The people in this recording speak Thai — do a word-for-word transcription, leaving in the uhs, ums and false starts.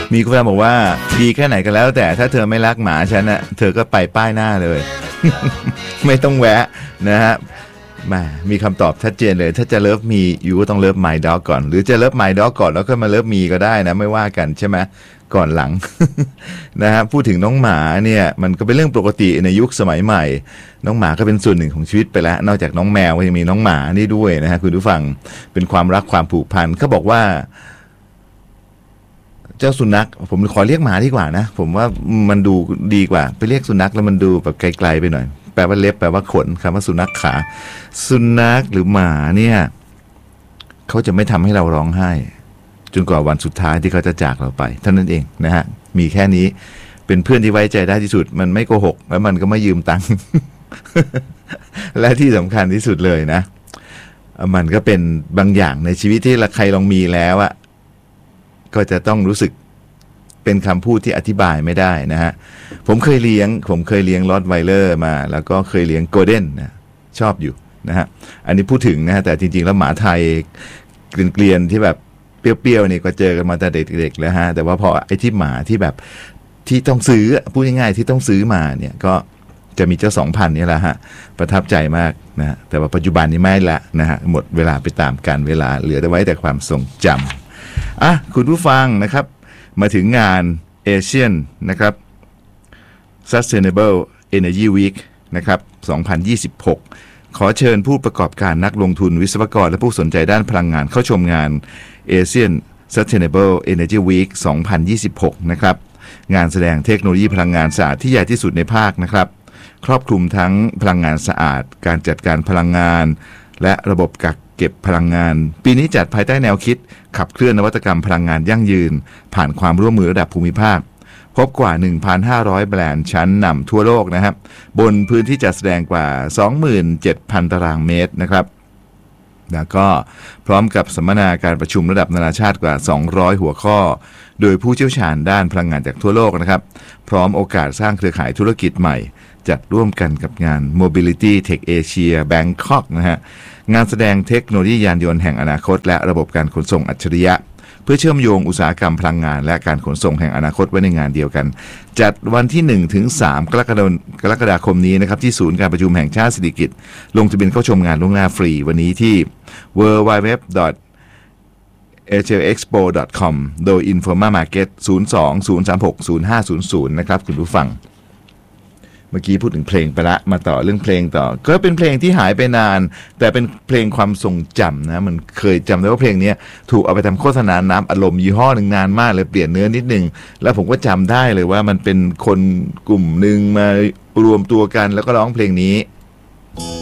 มีคนบอกว่าดีแค่ไหนก็แล้วแต่ถ้าเธอไม่รักหมาฉันน่ะเธอก็ไปป้ายหน้าเลย ไม่ต้องแวะนะฮะมามีคำตอบชัดเจนเลยถ้าจะเลิฟมีอยู่ก็ต้องเลิฟ my dog ก่อนหรือจะเลิฟ my dog ก่อนแล้วก็มาเลิฟมีก็ได้นะไม่ว่ากันใช่ไหมก่อนหลัง นะฮะพูดถึงน้องหมาเนี่ยมันก็เป็นเรื่องปกติในยุคสมัยใหม่น้องหมาก็เป็นส่วนหนึ่งของชีวิตไปแล้วนอกจากน้องแมวก็ยังมีน้องหมานี่ด้วยนะฮะคุณผู้ฟังเป็นความรักความผูกพันเขาบอกว่าเจ้าสุนัขผมขอเรียกหมาดีกว่านะผมว่ามันดูดีกว่าไปเรียกสุนัขแล้วมันดูแบบไกลๆไปหน่อยแปลว่าเล็บแปลว่าขนคำว่าสุนัขขาสุนัขหรือหมาเนี่ยเขาจะไม่ทำให้เราร้องไห้จนกว่าวันสุดท้ายที่เขาจะจากเราไปเท่านั้นเองนะฮะมีแค่นี้เป็นเพื่อนที่ไว้ใจได้ที่สุดมันไม่โกหกแล้วมันก็ไม่ยืมตังค์ และที่สำคัญที่สุดเลยนะมันก็เป็นบางอย่างในชีวิตที่ใครลองมีแล้วอะก็จะต้องรู้สึกเป็นคำพูดที่อธิบายไม่ได้นะฮะผมเคยเลี้ยงผมเคยเลี้ยงลอตไวเลอร์มาแล้วก็เคยเลี้ยงโกลเด้นนะชอบอยู่นะฮะอันนี้พูดถึงนะฮะแต่จริงๆแล้วหมาไทยเกลียนๆที่แบบเปรี้ยวๆนี่ก็เจอกันมาแต่เด็กๆแล้วฮะแต่ว่าพอไอ้ที่หมาที่แบบที่ต้องซื้อพูดง่ายๆที่ต้องซื้อมาเนี่ยก็จะมีเจ้าสองพันนี่แหละฮะประทับใจมากนะแต่ว่าปัจจุบันนี้ไม่ละนะฮะหมดเวลาไปตามกาลเวลาเหลือแต่ไว้แต่ความทรงจำอ่ะคุณผู้ฟังนะครับมาถึงงาน Asian นะครับ Sustainable Energy Week นะครับสองพันยี่สิบหกขอเชิญผู้ประกอบการนักลงทุนวิศวกรและผู้สนใจด้านพลังงานเข้าชมงาน Asian Sustainable Energy Week สองพันยี่สิบหกนะครับงานแสดงเทคโนโลยีพลังงานสะอาดที่ใหญ่ที่สุดในภาคนะครับครอบคลุมทั้งพลังงานสะอาดการจัดการพลังงานและระบบกักเก็บพลังงานปีนี้จัดภายใต้แนวคิดขับเคลื่อนนวัตกรรมพลังงานยั่งยืนผ่านความร่วมมือระดับภูมิภาคพบกว่า หนึ่งพันห้าร้อย แบรนด์ชั้นนำทั่วโลกนะครับบนพื้นที่จัดแสดงกว่า สองหมื่นเจ็ดพัน ตารางเมตรนะครับแล้วก็พร้อมกับสัมมนาการประชุมระดับนานาชาติกว่าสองร้อยหัวข้อโดยผู้เชี่ยวชาญด้านพลังงานจากทั่วโลกนะครับพร้อมโอกาสสร้างเครือข่ายธุรกิจใหม่จัดร่วมกันกับงาน Mobility Tech Asia Bangkok นะฮะงานแสดงเทคโนโลยียานยนต์แห่งอนาคตและระบบการขนส่งอัจฉริยะเพื่อเชื่อมโยงอุตสาหกรรมพลังงานและการขนส่งแห่งอนาคตไว้ในงานเดียวกันจัดวันที่หนึ่งถึงสามกรกฎาคมกรกฎาคมนี้นะครับที่ศูนย์การประชุมแห่งชาติสิริกิติ์ลงทะเบียนเข้าชมงานล่วงหน้าฟรีวันนี้ที่ ดับเบิลยู ดับเบิลยู ดับเบิลยู ดอท เอ เจ เอ็กซ์โป ดอท คอม โดย Informa Market ศูนย์ สอง ศูนย์ สาม หก ศูนย์ ห้า ศูนย์ ศูนย์นะครับคุณผู้ฟังเมื่อกี้พูดถึงเพลงไปละมาต่อเรื่องเพลงต่อก็เป็นเพลงที่หายไปนานแต่เป็นเพลงความทรงจำนะมันเคยจำได้ว่าเพลงนี้ถูกเอาไปทำโฆษณาน้ำอารมณ์ยี่ห้อหนึ่งนานมากเลยเปลี่ยนเนื้อนิดนึงแล้วผมก็จำได้เลยว่ามันเป็นคนกลุ่มหนึ่งมารวมตัวกันแล้วก็ร้องเพลงนี้